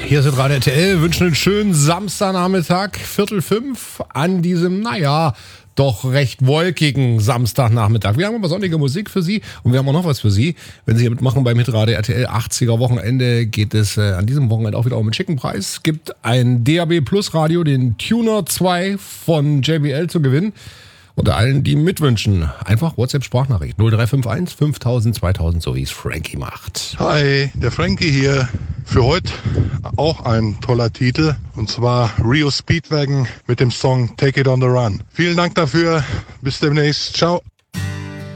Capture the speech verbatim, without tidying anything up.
Hier ist Radio R T L, wünschen einen schönen Samstagnachmittag, Viertel fünf an diesem, naja, doch recht wolkigen Samstagnachmittag. Wir haben aber sonnige Musik für Sie und wir haben auch noch was für Sie. Wenn Sie hier mitmachen beim Hitradio R T L achtziger Wochenende, geht es äh, an diesem Wochenende auch wieder um einen schicken Preis. Es gibt ein D A B Plus Radio, den Tuner zwei von J B L zu gewinnen. Unter allen, die mitwünschen, einfach WhatsApp-Sprachnachricht null drei fünf eins fünftausend zweitausend, so wie es Frankie macht. Hi, der Frankie hier. Für heute auch ein toller Titel, und zwar Rio Speedwagon mit dem Song Take It on the Run. Vielen Dank dafür, bis demnächst, ciao.